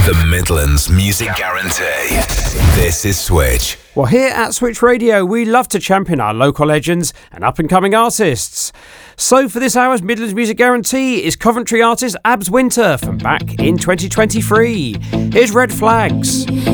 The Midlands Music Guarantee. This is Switch. Well, here at Switch Radio, we love to champion our local legends and up-and-coming artists. So for this hour's Midlands Music Guarantee is Coventry artist Abs Winter from back in 2023. Here's Red Flags.